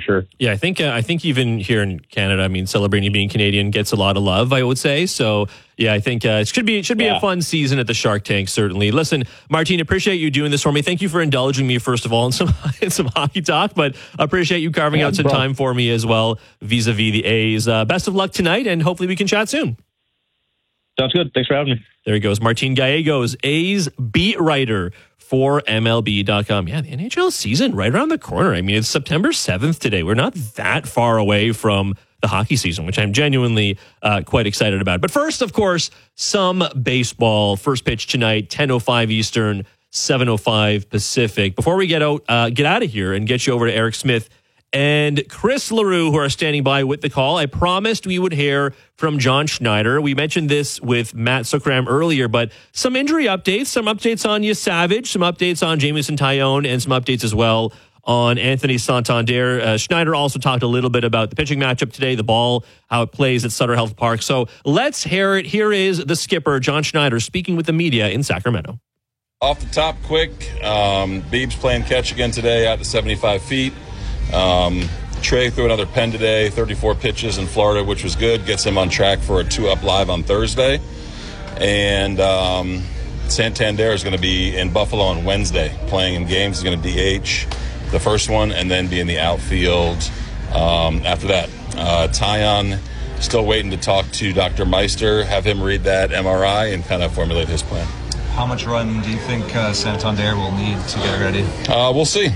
sure. Yeah, I think even here in Canada, I mean, celebrating you being Canadian gets a lot of love, I would say. So, yeah, I think it should be a fun season at the Shark Tank, certainly. Listen, Martin, appreciate you doing this for me. Thank you for indulging me, first of all, in some hockey talk, but appreciate you carving out some time for me as well vis-a-vis the A's. Best of luck tonight, and hopefully we can chat soon. Sounds good. Thanks for having me. There he goes. Martin Gallegos, A's beat writer for MLB.com. Yeah, the NHL season right around the corner. I mean, it's September 7th today. We're not that far away from the hockey season, which I'm genuinely quite excited about. But first, of course, some baseball. First pitch tonight, 10:05 Eastern, 7:05 Pacific. Before we get out of here and get you over to Eric Smith and Chris LaRue, who are standing by with the call, I promised we would hear from John Schneider. We mentioned this with Matt Sukram earlier, but some injury updates, some updates on Savage, some updates on Jamison Tyone, and some updates as well on Anthony Santander. Schneider also talked a little bit about the pitching matchup today, the ball, how it plays at Sutter Health Park. So let's hear it. Here is the skipper, John Schneider, speaking with the media in Sacramento. Off the top quick, Beebs playing catch again today out to 75 feet. Trey threw another pen today, 34 pitches in Florida, which was good. Gets him on track for a 2-up live on Thursday. And Santander is going to be in Buffalo on Wednesday playing in games. He's going to DH the first one and then be in the outfield after that. Taillon, still waiting to talk to Dr. Meister, have him read that MRI and kind of formulate his plan. How much run do you think Santander will need to get ready? We'll see.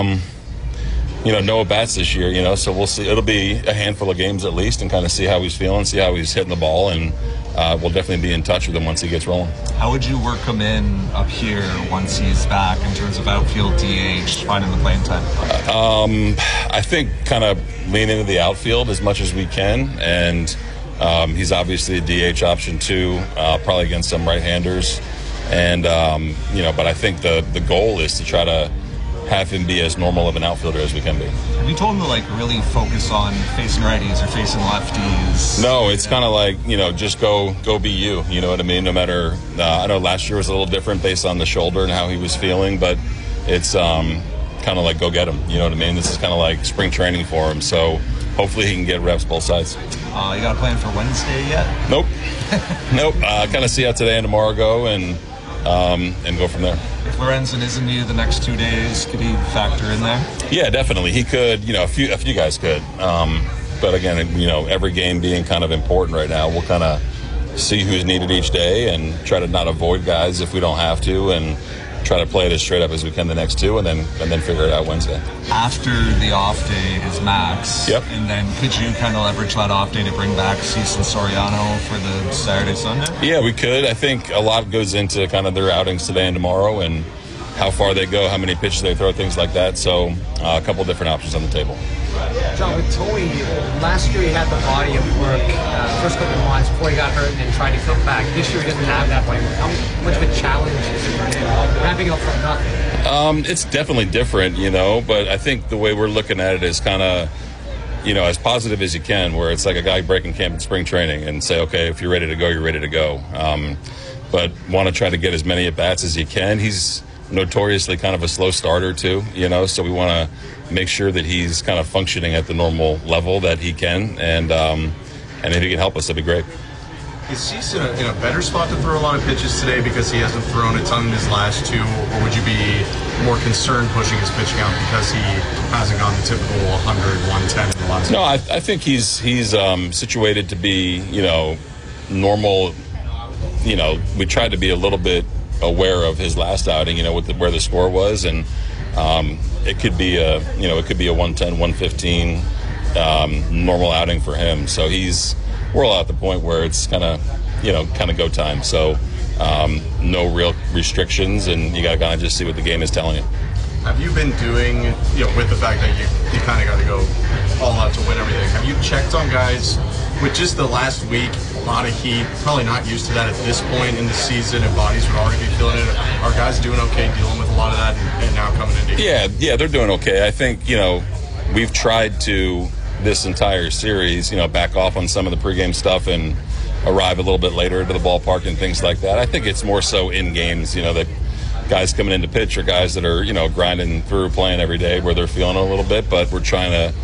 No at-bats this year, so we'll see. It'll be a handful of games at least and kind of see how he's feeling, see how he's hitting the ball, and we'll definitely be in touch with him once he gets rolling. How would you work him in up here once he's back in terms of outfield DH, finding the playing time? I think kind of lean into the outfield as much as we can, and he's obviously a DH option too, probably against some right-handers. And, but I think the goal is to try to have him be as normal of an outfielder as we can be. Have you told him to really focus on facing righties or facing lefties? No, it's kind of like, just go be you. You know what I mean? No matter, I know last year was a little different based on the shoulder and how he was feeling, but it's kind of like go get him. You know what I mean? This is kind of like spring training for him. So hopefully he can get reps both sides. You got a plan for Wednesday yet? Nope. Kind of see how today and tomorrow go and go from there. If Lorenzen isn't needed the next 2 days, could he factor in there? Yeah, definitely. He could. A few guys could. But again, every game being kind of important right now, we'll kind of see who's needed each day and try to not avoid guys if we don't have to, and try to play it as straight up as we can the next two, and then figure it out Wednesday. After the off day is Max. Yep. And then could you kind of leverage that off day to bring back Cecil Soriano for the Saturday, Sunday? Yeah, we could. I think a lot goes into kind of their outings today and tomorrow and how far they go, how many pitches they throw, things like that. So a couple different options on the table. John, with Toey, last year he had the body of work first couple of months before he got hurt and then tried to come back. This year he doesn't have that body of work. How much of a challenge is it for him ramping up from nothing? It's definitely different, but I think the way we're looking at it is kind of, as positive as you can, where it's like a guy breaking camp in spring training and say, okay, if you're ready to go, you're ready to go. But want to try to get as many at-bats as you can. He's notoriously kind of a slow starter too, so we want to make sure that he's kind of functioning at the normal level that he can, and if he can help us, that'd be great. Is Cease in a better spot to throw a lot of pitches today because he hasn't thrown a ton in his last two, or would you be more concerned pushing his pitching out because he hasn't gone the typical 100, 110 in the last? No, I think he's situated to be normal. We tried to be a little bit aware of his last outing, where the score was, and it could be a 110, 115 normal outing for him. So we're all at the point where it's kind of go time. So no real restrictions, and you got to kind of just see what the game is telling you. Have you been doing, with the fact that you kind of got to go all out to win everything, have you checked on guys with just the last week, a lot of heat, probably not used to that at this point in the season, and bodies would already be feeling it? Are guys doing okay dealing with a lot of that and now coming into it? Yeah, they're doing okay. I think, we've tried to, this entire series, back off on some of the pregame stuff and arrive a little bit later to the ballpark and things like that. I think it's more so in games, that guys coming into pitch are guys that are, grinding through, playing every day where they're feeling a little bit, but we're trying to